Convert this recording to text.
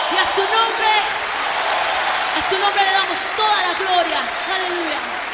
Y a su nombre le damos toda la gloria. Aleluya.